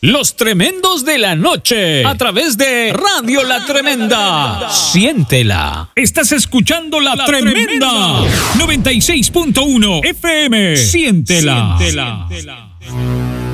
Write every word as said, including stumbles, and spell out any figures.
Los Tremendos de la Noche, a través de Radio La Tremenda. Siéntela. Estás escuchando La, la Tremenda. Tremenda. noventa y seis punto uno F M. Siéntela. Siéntela. Siéntela.